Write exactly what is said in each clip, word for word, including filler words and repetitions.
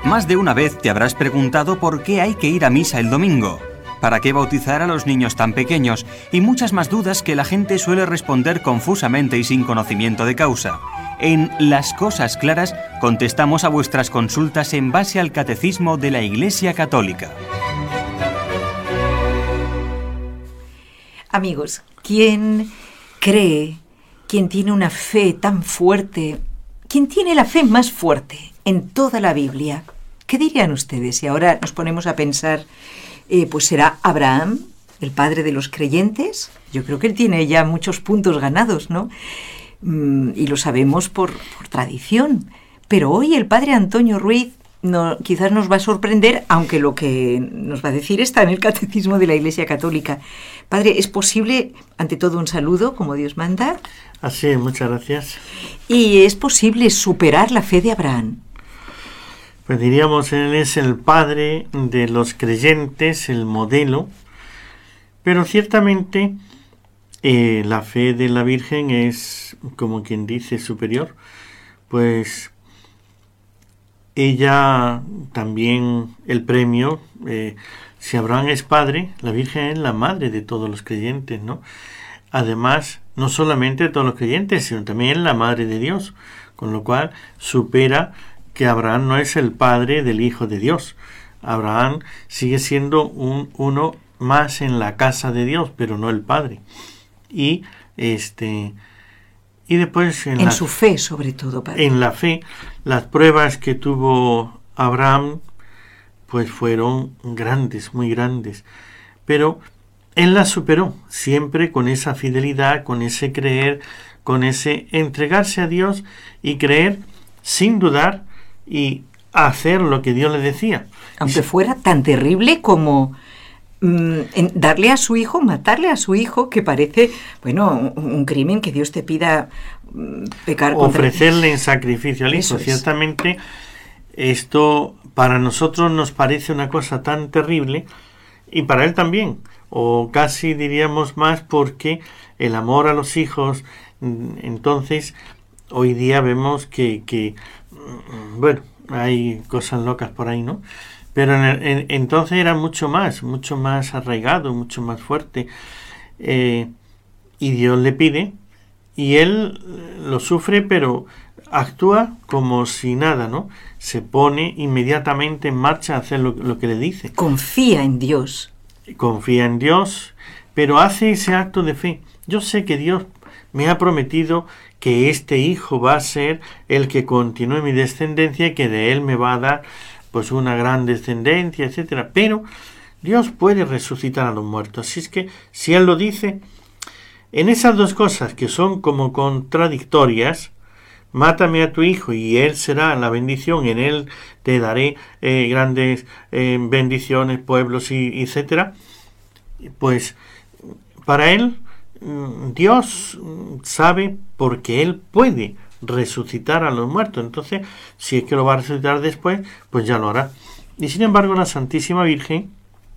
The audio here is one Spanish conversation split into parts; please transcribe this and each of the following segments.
Más de una vez te habrás preguntado por qué hay que ir a misa el domingo, para qué bautizar a los niños tan pequeños y muchas más dudas que la gente suele responder confusamente y sin conocimiento de causa. En Las Cosas Claras contestamos a vuestras consultas en base al Catecismo de la Iglesia Católica. Amigos, ¿quién cree, quién tiene una fe tan fuerte, quién tiene la fe más fuerte en toda la Biblia? ¿Qué dirían ustedes si ahora nos ponemos a pensar, eh, pues será Abraham, el padre de los creyentes? Yo creo que él tiene ya muchos puntos ganados, ¿no? Mm, y lo sabemos por, por tradición. Pero hoy el padre Antonio Ruiz no, quizás nos va a sorprender, aunque lo que nos va a decir está en el Catecismo de la Iglesia Católica. Padre, ¿es posible, ante todo, un saludo, como Dios manda? Así es, muchas gracias. ¿Y es posible superar la fe de Abraham? Pues diríamos, él es el padre de los creyentes, el modelo, pero ciertamente eh, la fe de la Virgen es, como quien dice, superior, pues ella también, el premio, eh, si Abraham es padre, la Virgen es la madre de todos los creyentes, ¿no? Además, no solamente de todos los creyentes, sino también la madre de Dios, con lo cual supera que Abraham no es el padre del Hijo de Dios. Abraham sigue siendo un, uno más en la casa de Dios, pero no el padre. Y este y después en, en la, su fe, sobre todo, padre. En la fe, las pruebas que tuvo Abraham, pues fueron grandes, muy grandes. Pero él las superó, siempre con esa fidelidad, con ese creer, con ese entregarse a Dios y creer sin dudar y hacer lo que Dios le decía. Aunque fuera tan terrible como mmm, en darle a su hijo, matarle a su hijo, que parece, bueno, un, un crimen que Dios te pida mmm, pecar contra... Ofrecerle en sacrificio al hijo. Ciertamente, esto para nosotros nos parece una cosa tan terrible, y para él también, o casi diríamos más, porque el amor a los hijos, entonces, hoy día vemos que, que bueno, hay cosas locas por ahí, ¿no? Pero en el, en, entonces era mucho más, mucho más arraigado, mucho más fuerte. Eh, y Dios le pide, y él lo sufre, pero actúa como si nada, ¿no? Se pone inmediatamente en marcha a hacer lo, lo que le dice. Confía en Dios. Confía en Dios, pero hace ese acto de fe. Yo sé que Dios me ha prometido que este hijo va a ser el que continúe mi descendencia y que de él me va a dar pues una gran descendencia, etcétera. Pero Dios puede resucitar a los muertos. Así es que si él lo dice, en esas dos cosas que son como contradictorias, mátame a tu hijo y él será la bendición, en él te daré eh, grandes eh, bendiciones, pueblos, y etcétera. Pues para él Dios sabe, porque él puede resucitar a los muertos. Entonces, si es que lo va a resucitar después, pues ya lo hará. Y sin embargo, la Santísima Virgen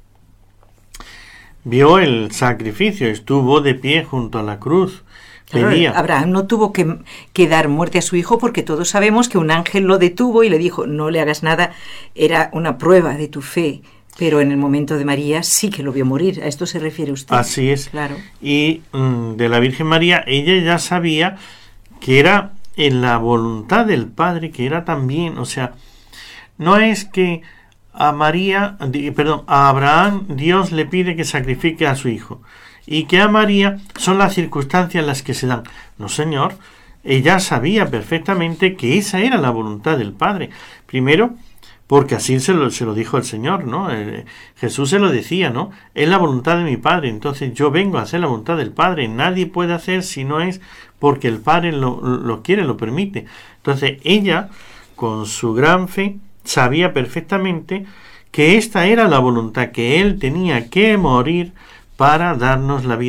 vio el sacrificio, estuvo de pie junto a la cruz. Claro, Abraham no tuvo que, que dar muerte a su hijo, porque todos sabemos que un ángel lo detuvo y le dijo, no le hagas nada, era una prueba de tu fe. Pero en el momento de María sí que lo vio morir. ¿A esto se refiere usted? Así es. Claro. Y mm, de la Virgen María, ella ya sabía que era en la voluntad del Padre, que era también, o sea, no es que a María, perdón, a Abraham Dios le pide que sacrifique a su hijo, y que a María son las circunstancias las que se dan. No, Señor, ella sabía perfectamente que esa era la voluntad del Padre. Primero, porque así se lo, se lo dijo el Señor, ¿no? Eh, Jesús se lo decía, ¿no? Es la voluntad de mi Padre, entonces yo vengo a hacer la voluntad del Padre. Nadie puede hacer si no es porque el Padre lo, lo quiere, lo permite. Entonces ella, con su gran fe, sabía perfectamente que esta era la voluntad, que Él tenía que morir para darnos la vida.